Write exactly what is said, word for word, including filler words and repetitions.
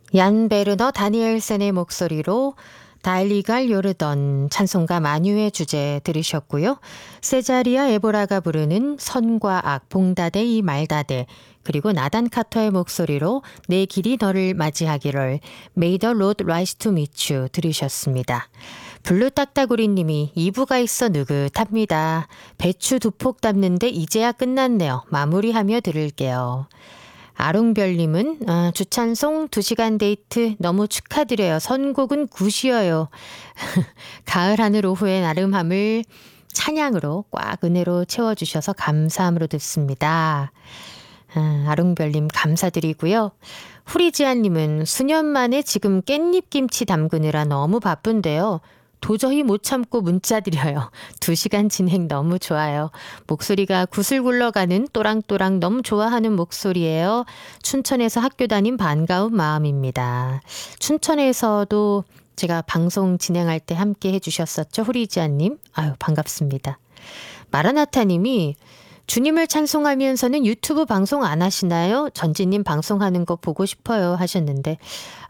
얀 베르너 다니엘센의 목소리로 달리갈 요르던 찬송가 만유의 주제 들으셨고요. 세자리아 에보라가 부르는 선과 악, 봉다데 이 말다데, 그리고 나단 카터의 목소리로 내 길이 너를 맞이하기를 May the Lord rise to meet you 들으셨습니다. 블루 딱따구리 님이 이 부가 있어 느긋합니다. 배추 두 폭 담는데 이제야 끝났네요. 마무리하며 들을게요. 아롱별님은 아, 주찬송 두 시간 데이트 너무 축하드려요. 선곡은 굿이어요. 가을 하늘 오후의 나름함을 찬양으로 꽉 은혜로 채워주셔서 감사함으로 듣습니다. 아, 아롱별님 감사드리고요. 후리지아님은 수년 만에 지금 깻잎김치 담그느라 너무 바쁜데요. 도저히 못 참고 문자 드려요. 두 시간 진행 너무 좋아요. 목소리가 구슬 굴러가는 또랑또랑 너무 좋아하는 목소리예요. 춘천에서 학교 다닌 반가운 마음입니다. 춘천에서도 제가 방송 진행할 때 함께 해주셨었죠. 후리지아님. 아유 반갑습니다. 마라나타님이 주님을 찬송하면서는 유튜브 방송 안 하시나요? 전지님 방송하는 거 보고 싶어요 하셨는데